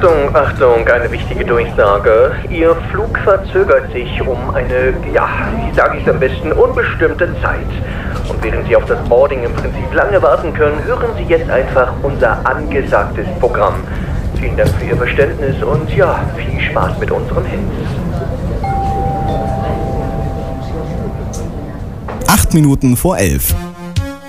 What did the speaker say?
Achtung, Achtung, eine wichtige Durchsage. Ihr Flug verzögert sich um eine, wie sage ich es am besten, unbestimmte Zeit. Und während Sie auf das Boarding im Prinzip lange warten können, hören Sie jetzt einfach unser angesagtes Programm. Vielen Dank für Ihr Verständnis und viel Spaß mit unseren Hits. 8 Minuten vor 11.